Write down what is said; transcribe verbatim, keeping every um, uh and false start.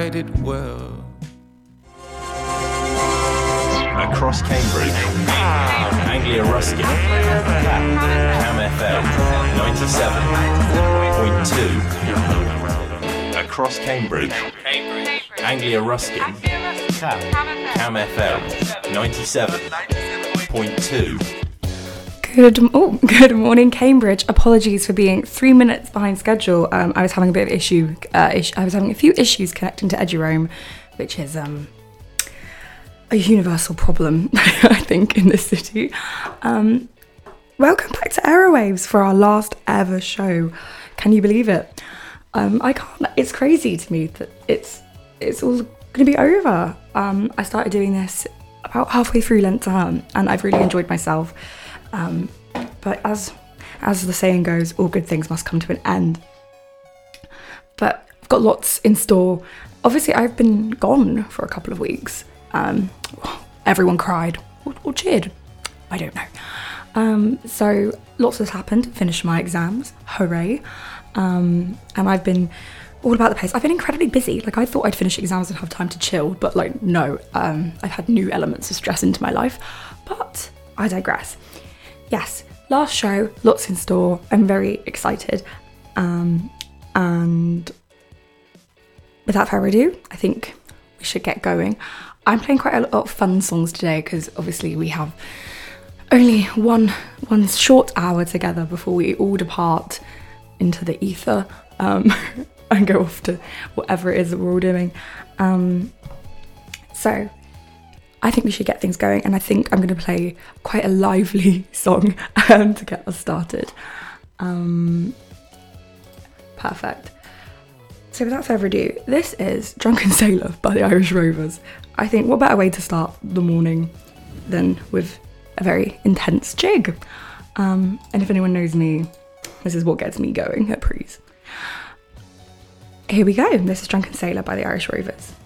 Well. Across Cambridge, Anglia Ruskin, Cam F M ninety-seven point two. Across Cambridge, Anglia Ruskin, Cam F M ninety-seven point two. Good, oh, good morning, Cambridge. Apologies for being three minutes behind schedule. Um, I was having a bit of issue. Uh, ish, I was having a few issues connecting to EduRoam, which is um, a universal problem, I think, in this city. Um, welcome back to Aerowaves for our last ever show. Can you believe it? Um, I can't. It's crazy to me that it's it's all going to be over. Um, I started doing this about halfway through Lent term, and I've really enjoyed myself. Um, but as as the saying goes, all good things must come to an end. But I've got lots in store. Obviously, I've been gone for a couple of weeks. Um, everyone cried or, or cheered. I don't know. Um, so lots has happened. Finished my exams. Hooray. Um, and I've been all about the place. I've been incredibly busy. Like, I thought I'd finish exams and have time to chill, but like, no. Um, I've had new elements of stress into my life. But I digress. Yes, last show, lots in store. I'm very excited. Um, and without further ado, I think we should get going. I'm playing quite a lot of fun songs today because obviously we have only one one short hour together before we all depart into the ether um, and go off to whatever it is that we're all doing. Um, so I think we should get things going, and I think I'm going to play quite a lively song um, to get us started. Um, perfect. So without further ado, this is Drunken Sailor by the Irish Rovers. I think what better way to start the morning than with a very intense jig. Um, and if anyone knows me, this is what gets me going at Prees. Here we go. This is Drunken Sailor by the Irish Rovers.